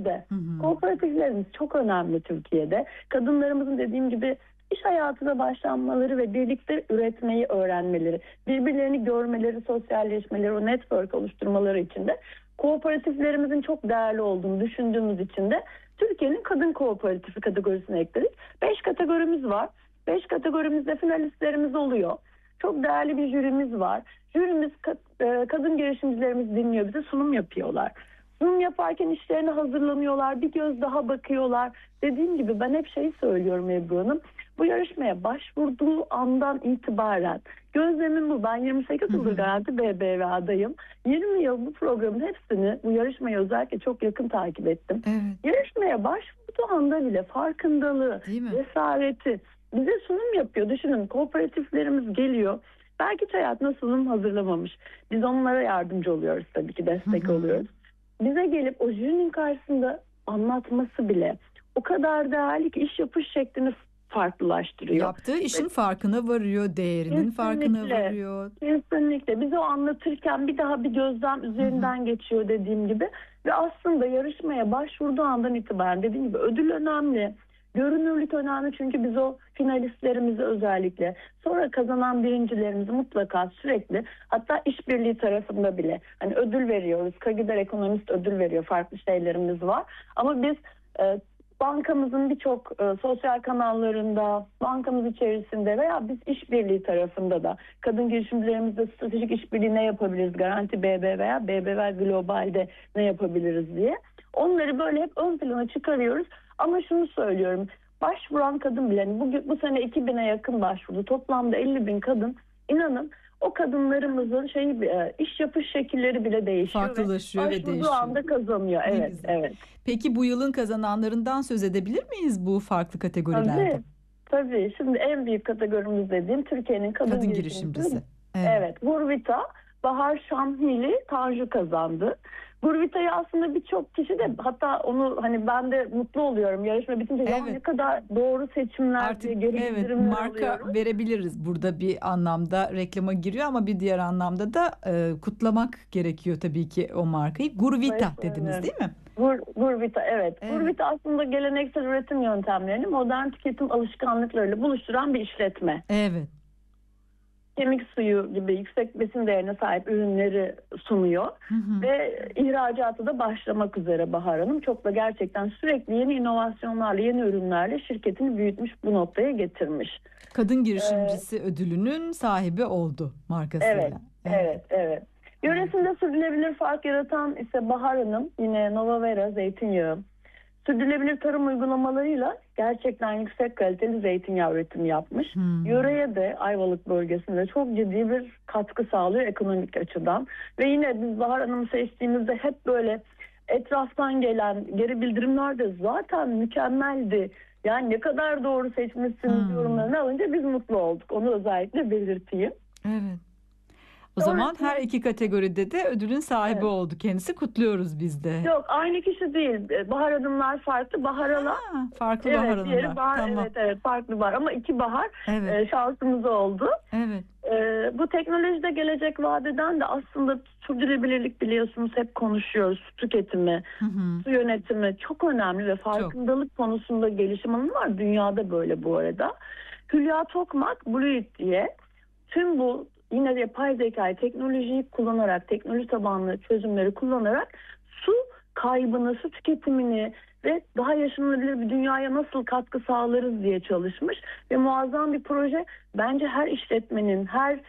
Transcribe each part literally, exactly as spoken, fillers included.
de. Hı hı. Kooperatiflerimiz çok önemli Türkiye'de. Kadınlarımızın dediğim gibi iş hayatına başlanmaları ve birlikte üretmeyi öğrenmeleri, birbirlerini görmeleri, sosyalleşmeleri, o network oluşturmaları için de kooperatiflerimizin çok değerli olduğunu düşündüğümüz için de Türkiye'nin kadın kooperatifi kategorisine ekledik. Beş kategorimiz var. Beş kategorimizde finalistlerimiz oluyor. Çok değerli bir jürimiz var. Jürimiz kadın girişimcilerimizi dinliyor, bize sunum yapıyorlar. Sunum yaparken işlerine hazırlanıyorlar, bir göz daha bakıyorlar. Dediğim gibi ben hep şeyi söylüyorum Ebru Hanım. Bu yarışmaya başvurduğu andan itibaren gözlemim bu. Ben yirmi sekiz yıldır Garanti B B V adayım. yirmi yıl bu programın hepsini, bu yarışmayı özellikle çok yakın takip ettim. Evet. Yarışmaya başvurduğu anda bile farkındalığı, cesareti bize sunum yapıyor. Düşünün, kooperatiflerimiz geliyor. Belki hiç hayatına sunum hazırlamamış. Biz onlara yardımcı oluyoruz tabii ki, destek oluyoruz. Bize gelip o jürinin karşısında anlatması bile o kadar değerli ki iş yapış şeklini farklılaştırıyor. Yaptığı işin Ve farkına varıyor, değerinin farkına varıyor. Kesinlikle. Bize o anlatırken bir daha bir gözlem üzerinden hı hı. geçiyor dediğim gibi. Ve aslında yarışmaya başvurduğu andan itibaren dediğim gibi ödül önemli. Görünürlük önemli, çünkü biz o finalistlerimizi özellikle, sonra kazanan birincilerimizi mutlaka sürekli, hatta işbirliği tarafında bile hani ödül veriyoruz. Kagider Ekonomist ödül veriyor. Farklı şeylerimiz var. Ama biz e, bankamızın birçok e, sosyal kanallarında, bankamız içerisinde veya biz işbirliği tarafında da kadın girişimcilerimizle stratejik işbirliği ne yapabiliriz? Garanti B B veya B B V Global'de ne yapabiliriz diye. Onları böyle hep ön plana çıkarıyoruz. Ama şunu söylüyorum, başvuran kadın bile, yani bugün, bu sene iki bine yakın başvurdu. Toplamda elli bin kadın. İnanın o kadınlarımızın şeyi, iş yapış şekilleri bile değişiyor. Farklılaşıyor ve, ve değişiyor. Başvurduğu anda kazanıyor. Ne evet, güzel. evet. Peki bu yılın kazananlarından söz edebilir miyiz bu farklı kategorilerde? Tabii. Tabii. Şimdi en büyük kategorimiz dediğim Türkiye'nin kadın, kadın girişimcisi. girişimcisi. Evet. evet. Gurvita, Bahar Şamhili, Tanju kazandı. Gurvita'yı aslında birçok kişi de, hatta onu hani ben de mutlu oluyorum yarışma bitince, evet. ya ne kadar doğru seçimler, artık geri evet, marka alıyoruz. verebiliriz burada, bir anlamda reklama giriyor ama bir diğer anlamda da e, kutlamak gerekiyor tabii ki o markayı. Gurvita evet, dediniz evet. değil mi? Gur, Gurvita evet. evet. Gurvita aslında geleneksel üretim yöntemlerini modern tüketim alışkanlıklarıyla buluşturan bir işletme. Evet. Kemik suyu gibi yüksek besin değerine sahip ürünleri sunuyor. Hı hı. Ve ihracatı da başlamak üzere Bahar Hanım. Çok da gerçekten sürekli yeni inovasyonlarla, yeni ürünlerle şirketini büyütmüş, bu noktaya getirmiş. Kadın girişimcisi ee, ödülünün sahibi oldu markasıyla. Evet, evet, evet. evet. Yöresinde sürdürülebilir fark yaratan ise Bahar Hanım, yine Novavera zeytinyağı. Sürdürülebilir tarım uygulamalarıyla gerçekten yüksek kaliteli zeytinyağı üretimi yapmış. Hmm. Yöreye de, Ayvalık bölgesinde çok ciddi bir katkı sağlıyor ekonomik açıdan. Ve yine biz Bahar Hanım'ı seçtiğimizde hep böyle etraftan gelen geri bildirimler de zaten mükemmeldi. Yani ne kadar doğru seçmişsiniz hmm. yorumlarını alınca biz mutlu olduk. Onu özellikle belirteyim. Evet. O zaman her iki kategoride de ödülün sahibi evet. oldu. Kendisi, kutluyoruz biz de. Yok, aynı kişi değil. Bahar Hanımlar farklı. Bahar Hanım. Farklı evet, Bahar Hanımlar. Bahar, tamam. Evet evet farklı var ama iki Bahar evet. e, şansımız oldu. Evet. E, bu teknolojide gelecek vadeden de aslında sürdürülebilirlik, biliyorsunuz hep konuşuyoruz. Su tüketimi, hı hı. su yönetimi çok önemli ve farkındalık çok. konusunda gelişim alanı var. Dünyada böyle bu arada. Hülya Tokmak, Blueit diye tüm bu yine yapay zekayı, teknolojiyi kullanarak, teknoloji tabanlı çözümleri kullanarak su kaybını, su tüketimini ve daha yaşanabilir bir dünyaya nasıl katkı sağlarız diye çalışmış. Ve muazzam bir proje. Bence her işletmenin, her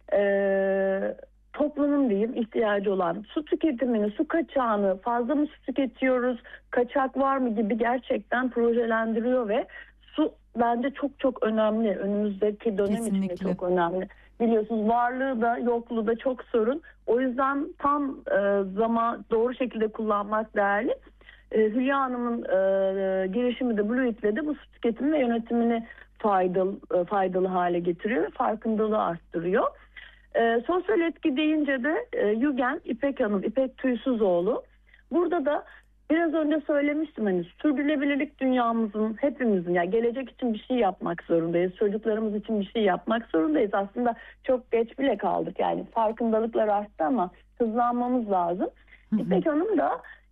e, toplumun diyeyim ihtiyacı olan su tüketimini, su kaçağını, fazla mı su tüketiyoruz, kaçak var mı gibi gerçekten projelendiriyor ve su bence çok çok önemli. Önümüzdeki dönem Kesinlikle. içinde çok önemli. Biliyorsunuz varlığı da yokluğu da çok sorun. O yüzden tam e, zaman doğru şekilde kullanmak değerli. E, Hülya Hanım'ın e, girişimi de Blueit'le de bu su tüketimi ve yönetimini faydalı, e, faydalı hale getiriyor ve farkındalığı arttırıyor. E, sosyal etki deyince de e, Yugen İpek Hanım, İpek Tüysüzoğlu. Burada da biraz önce söylemiştim, hani sürdürülebilirlik dünyamızın, hepimizin, yani gelecek için bir şey yapmak zorundayız. Çocuklarımız için bir şey yapmak zorundayız. Aslında çok geç bile kaldık, yani farkındalıklar arttı ama hızlanmamız lazım. Hı hı. İpek Hanım da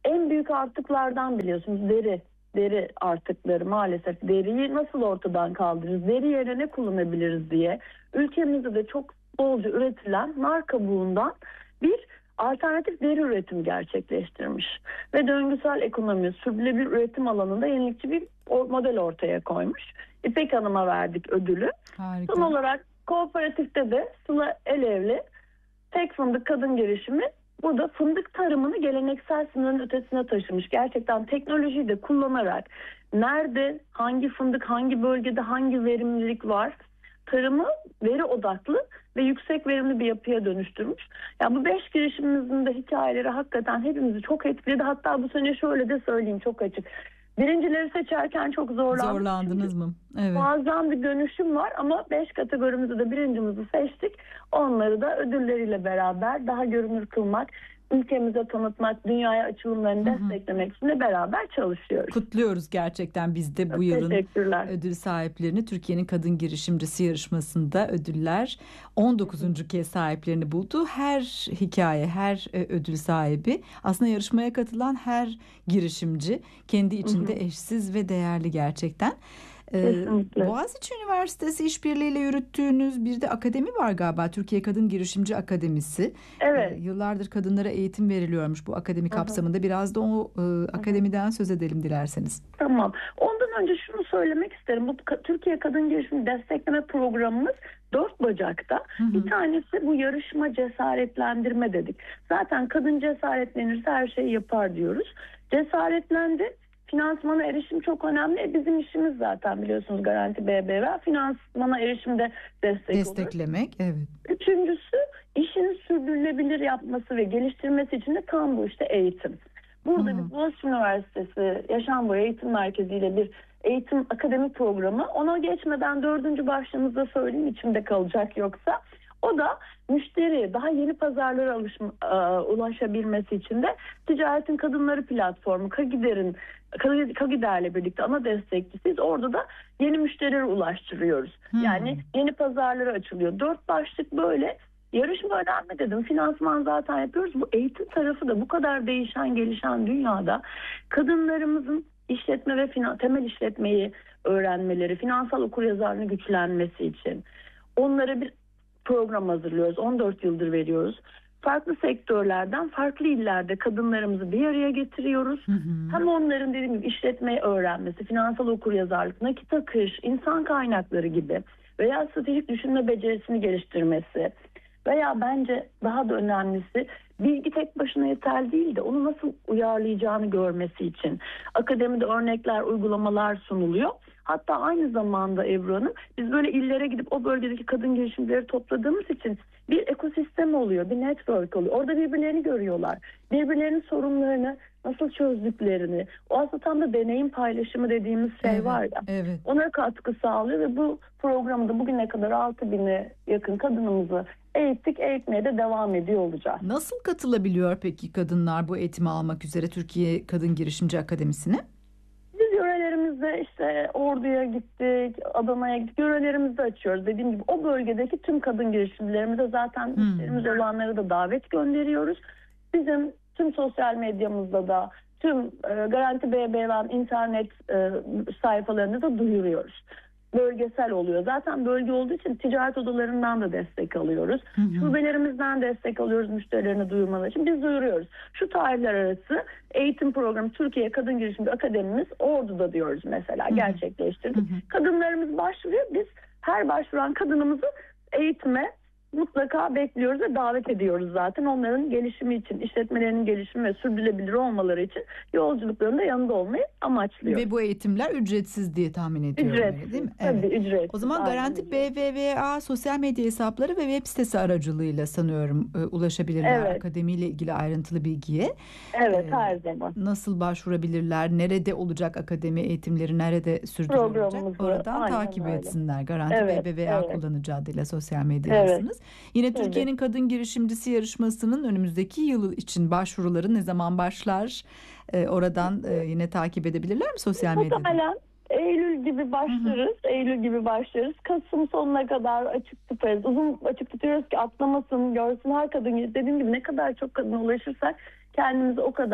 en büyük artıklardan biliyorsunuz deri. Deri artıkları maalesef deriyi nasıl ortadan kaldırırız, deri yerine ne kullanabiliriz diye ülkemizde de çok bolca üretilen nar kabuğundan bir alternatif deri üretimi gerçekleştirmiş. Ve döngüsel ekonomi, sürdürülebilir üretim alanında yenilikçi bir model ortaya koymuş. İpek Hanım'a verdik ödülü. Harika. Son olarak kooperatifte de Sıla Elevli Tek Fındık Kadın Girişimi burada fındık tarımını geleneksel sınırın ötesine taşımış. Gerçekten teknolojiyi de kullanarak nerede, hangi fındık, hangi bölgede, hangi verimlilik var, tarımı veri odaklı ve yüksek verimli bir yapıya dönüştürmüş. Yani bu beş girişimimizin de hikayeleri hakikaten hepimizi çok etkiledi. Hatta bu sene şöyle de söyleyeyim çok açık. Birincileri seçerken çok zorlandık. Zorlandınız mı? Evet. Muazzam bir dönüşüm var ama beş kategorimizde de birincimizi seçtik. Onları da ödülleriyle beraber daha görünür kılmak, ülkemize tanıtmak, dünyaya açılımlarını Hı hı. desteklemek için de beraber çalışıyoruz. Kutluyoruz gerçekten biz de bu Çok yılın teşekkürler. ödül sahiplerini. Türkiye'nin Kadın Girişimcisi yarışmasında ödüller on dokuzuncu kez sahiplerini buldu. Her hikaye, her e, ödül sahibi aslında yarışmaya katılan her girişimci kendi içinde Hı hı. eşsiz ve değerli gerçekten. Ee, Kesinlikle. Boğaziçi Üniversitesi işbirliğiyle yürüttüğünüz bir de akademi var galiba. Türkiye Kadın Girişimci Akademisi. Evet. Ee, yıllardır kadınlara eğitim veriliyormuş bu akademi Hı hı. kapsamında. Biraz da o e, akademiden söz edelim dilerseniz. Tamam. Ondan önce şunu söylemek isterim. Bu Ka- Türkiye Kadın Girişimi Destekleme Programımız dört bacakta. Hı hı. Bir tanesi bu yarışma cesaretlendirme dedik. Zaten kadın cesaretlenirse her şeyi yapar diyoruz. Cesaretlendi. Finansmana erişim çok önemli. E, bizim işimiz zaten biliyorsunuz Garanti B B V. Finansmana erişimde destek olur. Desteklemek, evet. Üçüncüsü işini sürdürülebilir yapması ve geliştirmesi için de tam bu işte eğitim. Burada Hı hı. biz Boğaziçi Üniversitesi Yaşam Boyu Eğitim Merkezi ile bir eğitim akademi programı. Ona geçmeden dördüncü başlığımızda söyleyeyim içimde kalacak yoksa. O da müşteri daha yeni pazarlara alışma, e, ulaşabilmesi için de Ticaretin Kadınları platformu Kagider'in Kagider'le birlikte ana destekçisiyiz. Orada da yeni müşterilere ulaştırıyoruz. Hmm. Yani yeni pazarlara açılıyor. Dört başlık böyle. Yarışma önemli dedim. Finansman zaten yapıyoruz. Bu eğitim tarafı da bu kadar değişen, gelişen dünyada kadınlarımızın işletme ve finan- temel işletmeyi öğrenmeleri, finansal okuryazarlığını güçlenmesi için onlara bir program hazırlıyoruz. on dört yıldır veriyoruz. Farklı sektörlerden, farklı illerde kadınlarımızı bir araya getiriyoruz. Hı hı. Hem onların dediğim gibi işletmeyi öğrenmesi, finansal okuryazarlık, nakit akış, insan kaynakları gibi veya stratejik düşünme becerisini geliştirmesi veya bence daha da önemlisi bilgi tek başına yeterli değil de onu nasıl uyarlayacağını görmesi için akademide örnekler, uygulamalar sunuluyor. Hatta aynı zamanda Ebru Hanım biz böyle illere gidip o bölgedeki kadın girişimcileri topladığımız için bir ekosistem oluyor, bir network oluyor. Orada birbirlerini görüyorlar. Birbirlerinin sorunlarını nasıl çözdüklerini, o aslında tam da deneyim paylaşımı dediğimiz şey Evet, var ya. evet. Ona katkı sağlıyor ve bu programda bugüne kadar altı bine yakın kadınımızı eğittik, eğitmeye de devam ediyor olacağız. Nasıl katılabiliyor peki kadınlar bu eğitimi almak üzere Türkiye Kadın Girişimci Akademisi'ne? Biz yörelerimizde işte Ordu'ya gittik, Adana'ya gittik. Yörelerimizde açıyoruz. Dediğim gibi o bölgedeki tüm kadın girişimcilerimize zaten Hmm. müşterimiz olanlara da davet gönderiyoruz. Bizim tüm sosyal medyamızda da tüm e, Garanti B B V'nin internet e, sayfalarında da duyuruyoruz. Bölgesel oluyor. Zaten bölge olduğu için ticaret odalarından da destek alıyoruz. Hı hı. Şubelerimizden destek alıyoruz müşterilerini duyurmaları için. Biz duyuruyoruz. Şu tarihler arası eğitim programı Türkiye Kadın Girişimci Akademimiz Ordu'da diyoruz mesela Hı hı. gerçekleştirdik. Hı hı. Kadınlarımız başvuruyor. Biz her başvuran kadınımızı eğitime mutlaka bekliyoruz ve davet ediyoruz zaten. Onların gelişimi için, işletmelerinin gelişimi ve sürdürülebilir olmaları için yolculuklarında yanında olmayı amaçlıyoruz. Ve bu eğitimler ücretsiz diye tahmin ediyorum. öyle Ücretsiz. değil mi? Tabii Evet. ücretsiz. O zaman Aynen Garanti ücretsiz. B B V A sosyal medya hesapları ve web sitesi aracılığıyla sanıyorum e, ulaşabilirler Evet. akademiyle ilgili ayrıntılı bilgiye. Evet Ee, her zaman. Nasıl başvurabilirler? Nerede olacak akademi eğitimleri? Nerede sürdürülecek? Programımızı, Oradan aynen takip öyle. etsinler. Garanti Evet, B B V A evet. kullanıcı adıyla sosyal medyadasınız. Yine Tabii. Türkiye'nin Kadın Girişimcisi yarışmasının önümüzdeki yıl için başvuruları ne zaman başlar? Ee, oradan e, yine takip edebilirler mi sosyal medyada? Muhtemelen Eylül gibi başlarız. Eylül gibi başlarız. Kasım sonuna kadar açık tutarız. Uzun açık tutuyoruz ki atlamasın, görsün her kadın. Dediğim gibi ne kadar çok kadına ulaşırsak kendimizi o kadar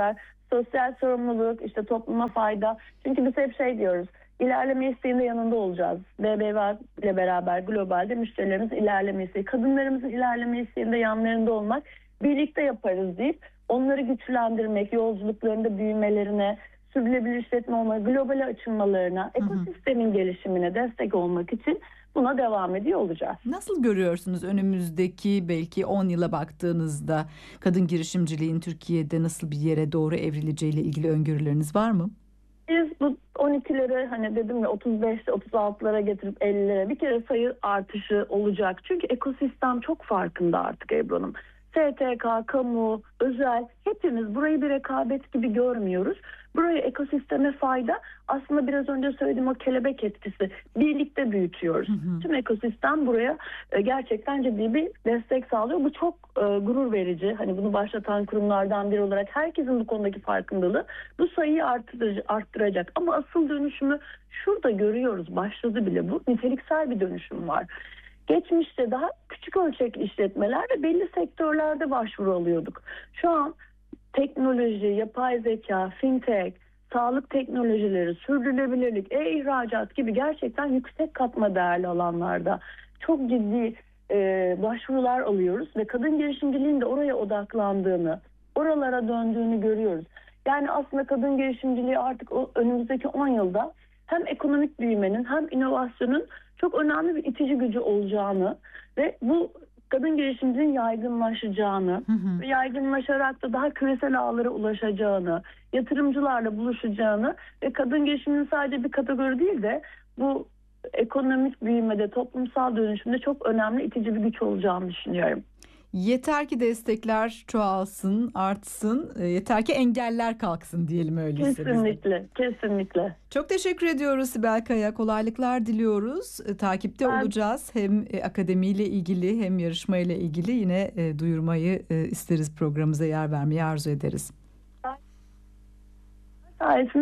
sosyal sorumluluk, işte topluma fayda. Çünkü biz hep şey diyoruz, ilerleme isteğinde yanında olacağız. B B V ile beraber globalde müşterilerimiz ilerleme isteği, kadınlarımızın ilerleme isteğinde yanlarında olmak, birlikte yaparız deyip onları güçlendirmek, yolculuklarında büyümelerine, sürdürülebilir işletme olma, globale açılmalarına, ekosistemin gelişimine destek olmak için buna devam ediyor olacağız. Nasıl görüyorsunuz önümüzdeki belki on yıla baktığınızda kadın girişimciliğin Türkiye'de nasıl bir yere doğru evrileceğiyle ilgili öngörüleriniz var mı? Biz bu on ikilere hani dedim ya otuz beş otuz altılara getirip ellilere bir kere sayı artışı olacak. Çünkü ekosistem çok farkında artık Ebru Hanım. S T K, kamu, özel hepimiz burayı bir rekabet gibi görmüyoruz. Burayı ekosisteme fayda, aslında biraz önce söylediğim o kelebek etkisi, birlikte büyütüyoruz. Hı hı. Tüm ekosistem buraya e, gerçekten ciddi bir destek sağlıyor. Bu çok e, gurur verici. Hani bunu başlatan kurumlardan biri olarak herkesin bu konudaki farkındalığı bu sayıyı arttıracak, arttıracak. Ama asıl dönüşümü şurada görüyoruz. Başladı bile bu. Niteliksel bir dönüşüm var. Geçmişte daha küçük ölçekli işletmeler ve belli sektörlerde başvuru alıyorduk. Şu an teknoloji, yapay zeka, fintech, sağlık teknolojileri, sürdürülebilirlik, e-ihracat gibi gerçekten yüksek katma değerli alanlarda çok ciddi e, başvurular alıyoruz ve kadın girişimciliğin de oraya odaklandığını, oralara döndüğünü görüyoruz. Yani aslında kadın girişimciliği artık o önümüzdeki on yılda hem ekonomik büyümenin hem inovasyonun çok önemli bir itici gücü olacağını ve bu kadın girişimciliğin yaygınlaşacağını hı hı. ve yaygınlaşarak da daha küresel ağlara ulaşacağını, yatırımcılarla buluşacağını ve kadın girişiminin sadece bir kategori değil de bu ekonomik büyümede, toplumsal dönüşümde çok önemli itici bir güç olacağını düşünüyorum. Yeter ki destekler çoğalsın, artsın, yeter ki engeller kalksın diyelim öyleyse. Kesinlikle, bize. kesinlikle. Çok teşekkür ediyoruz Sibel Kaya. Kolaylıklar diliyoruz. Takipte ben... olacağız. Hem akademiyle ilgili hem yarışmayla ilgili yine duyurmayı isteriz, programımıza yer vermeyi arzu ederiz. Sayesinde